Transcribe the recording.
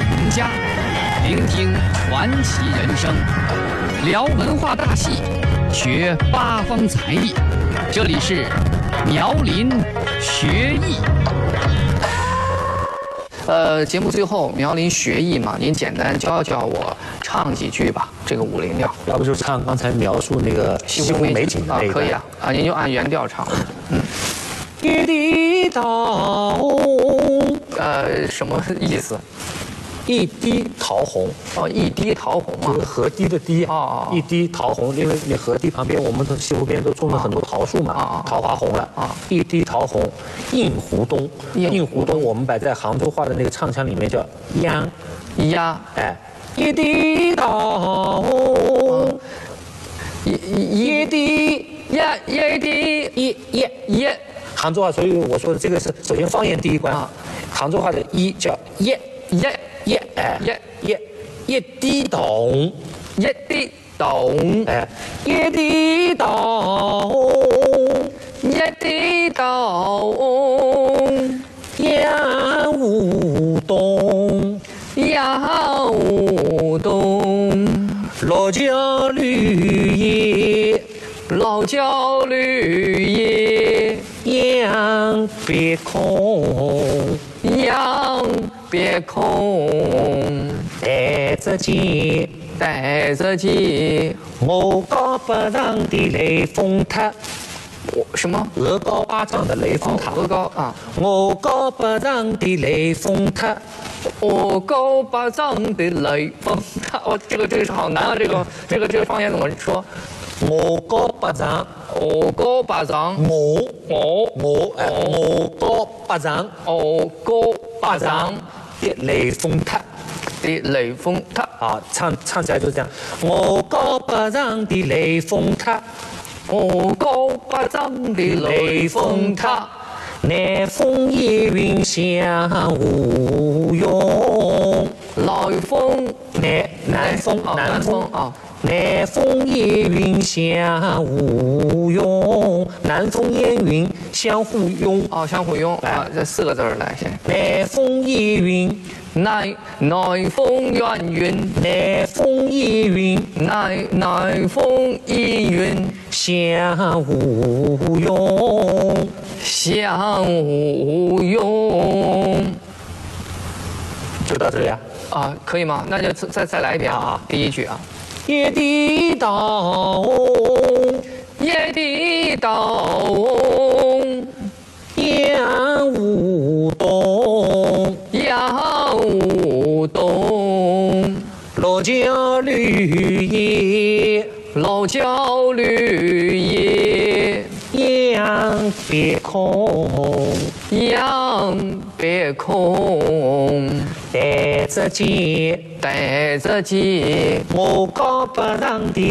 名家，聆听传奇人生，聊文化大戏，学八方才艺。这里是苗林学艺。节目最后苗林学艺嘛，您简单教教我唱几句吧，这个五零调。 要不就唱刚才描述那个西湖美景的那个。 可以啊，您就按原调唱。 一滴桃， 什么意思？ 一滴桃红哦，一滴桃红啊， 就是河堤的堤哦， 一滴桃红，因为那河堤旁边，我们的西湖边都种了很多桃树嘛，桃花红了啊，一滴桃红，映湖东，映湖东，我们摆在杭州话的那个唱腔里面叫央，哎，一滴桃红，一滴呀，一滴一。杭州话，所以我说的这个是首先方言第一关啊。杭州话的“一”叫“一滴咚，一滴咚，哎，一滴咚，一滴咚，杨舞东，杨舞东，落脚绿叶，落脚绿叶。杨别空，杨别空，带着剑，带着剑，我高八丈的雷峰塔，什么？鹅高八丈的雷峰塔，鹅高啊！我高八丈的雷峰塔，我高八丈的雷峰塔。哦，这个是好难啊！这个方言怎么说？我高八丈，我高八丈，我高八丈，我高八丈的雷峰塔，的雷峰塔啊，唱起来就是这样。我高八丈的雷峰塔，我高八丈的雷峰塔，南风夜云向无用，来风南风啊。南风夜云相互拥，南风烟云相互拥啊，相互拥啊，这4个字来先。南风夜云，南风烟云，南风夜云，南风夜云相互拥，相互拥。就到这里啊，可以吗？那就再来一遍啊，第一句啊。一滴咚，一滴咚，杨舞东，杨舞东，落脚绿叶，落脚绿叶，杨别空，杨别空，带着剑，带着剑，我高八丈的